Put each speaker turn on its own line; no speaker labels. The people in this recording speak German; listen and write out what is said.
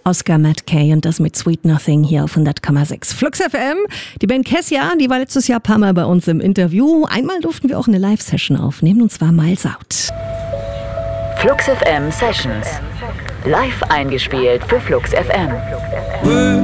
Oscar Matt Kay und das mit Sweet Nothing hier auf 100,6 Flux FM. Die Band Kessia, die war letztes Jahr ein paar Mal bei uns im Interview. Einmal durften wir auch eine Live-Session aufnehmen, und zwar Miles Out.
Flux FM Sessions. Live eingespielt für Flux FM.